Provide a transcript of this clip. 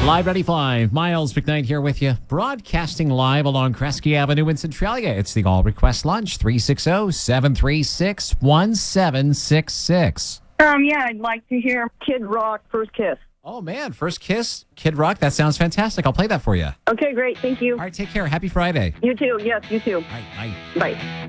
Live Ready 5, Miles McKnight here with you, broadcasting live along Kresge Avenue in Centralia. It's the All Request Lunch, 360-736-1766. Yeah, I'd like to hear Kid Rock, First Kiss. Oh, man, First Kiss, Kid Rock, that sounds fantastic. I'll play that for you. Okay, great. Thank you. All right, take care. Happy Friday. You too. Yes, you too. All right, bye. Bye.